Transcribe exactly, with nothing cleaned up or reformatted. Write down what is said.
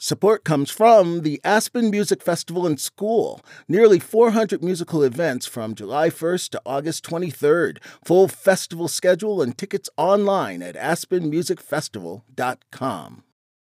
Support comes from the Aspen Music Festival and School. Nearly four hundred musical events from July first to August twenty-third. Full festival schedule and tickets online at aspen music festival dot com.